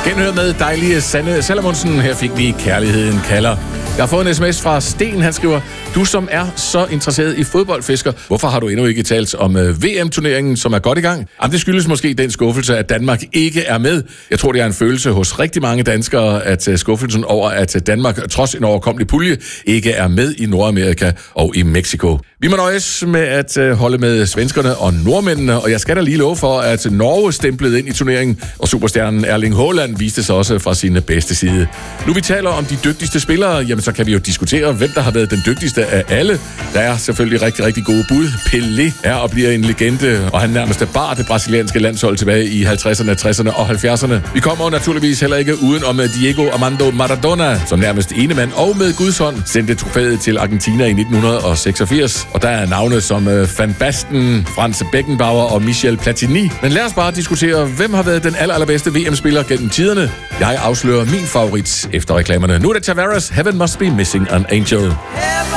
Genhør med dejlige Sanne Salomonsen. Her fik vi Kærligheden kalder. Jeg har fået en sms fra Sten. Han skriver: Du som er så interesseret i fodboldfisker, hvorfor har du endnu ikke talt om VM-turneringen, som er godt i gang? Jamen, det skyldes måske den skuffelse, at Danmark ikke er med. Jeg tror, det er en følelse hos rigtig mange danskere, at skuffelsen over, at Danmark trods en overkommelig pulje ikke er med i Nordamerika og i Mexico. Vi må nøjes med at holde med svenskerne og nordmændene, og jeg skal da lige love for, at Norge stemplede ind i turneringen, og superstjernen Erling Haaland viste sig også fra sin bedste side. Nu vi taler om de dygtigste spillere, jamen så kan vi jo diskutere, hvem der har været den dygtigste af alle. Der er selvfølgelig rigtig, rigtig gode bud. Pelé er og bliver en legende, og han nærmest bar det brasilianske landshold tilbage i 50'erne, 60'erne og 70'erne. Vi kommer naturligvis heller ikke uden om Diego Armando Maradona, som nærmest enemand og med Guds hånd sendte trofæet til Argentina i 1986. Og der er navne som Van Basten, Franz Beckenbauer og Michel Platini. Men lad os bare diskutere, hvem har været den allerbedste VM-spiller gennem tiderne. Jeg afslører min favorit efter reklamerne. Nu er det Tavares, Heaven Must Be Missing an Angel.